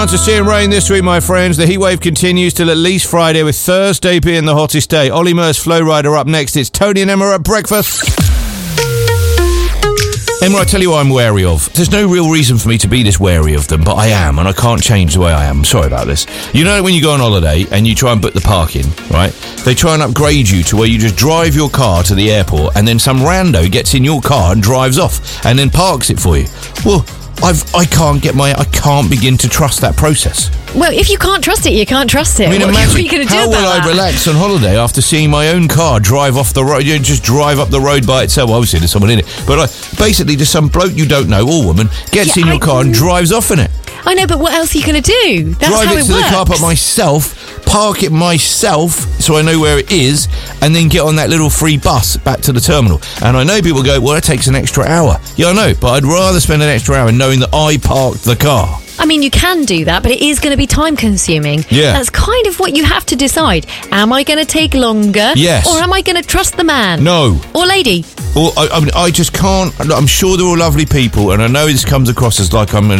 To see and rain this week, my friends. The heatwave continues till at least Friday, with Thursday being the hottest day. Ollie Murs, Flow Rider up next. It's Tony and Emma at breakfast. Emma, I tell you what I'm wary of. There's no real reason for me to be this wary of them, but I am, and I can't change the way I am. I'm sorry about this. You know when you go on holiday and you try and book the parking, right? They try and upgrade you to where you just drive your car to the airport and then some rando gets in your car and drives off and then parks it for you. Well, I can't begin to trust that process. Well, if you can't trust it, you can't trust it. I mean, what imagine, are you going to do how about will that? I relax on holiday after seeing my own car drive off the road? You know, just drive up the road by itself. Obviously, there's someone in it. But basically, just some bloke you don't know, or woman, gets in your car and drives off in it. I know, but what else are you going to do? That's drive how it to the car park myself, park it myself so I know where it is, and then get on that little free bus back to the terminal. And I know people go, well, it takes an extra hour. Yeah, I know, but I'd rather spend an extra hour knowing that I parked the car. I mean, you can do that, but it is going to be time consuming. Yeah. That's kind of what you have to decide. Am I going to take longer? Yes. Or am I going to trust the man? No. Or lady? Or, I just can't. I'm sure they're all lovely people, and I know this comes across as like I'm